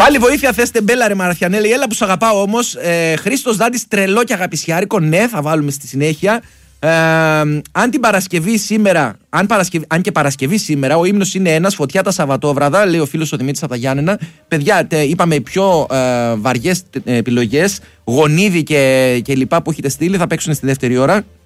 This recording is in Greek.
Πάλι βοήθεια θες Τεμπέλα ρε Μαραθιανέλη. Έλα που σ' αγαπάω όμως. Χρήστος Δάντης, τρελό και αγαπησιάρικο. Ναι, θα βάλουμε στη συνέχεια. Αν την Παρασκευή σήμερα, αν και Παρασκευή σήμερα, ο ύμνος είναι ένας, φωτιά τα Σαββατόβραδα, λέει ο φίλος ο Δημήτρης από τα Γιάννενα. Παιδιά, είπαμε οι πιο βαριές επιλογές, γονίδι και λοιπά που έχετε στείλει, θα παίξουν στη δεύτερη ώρα.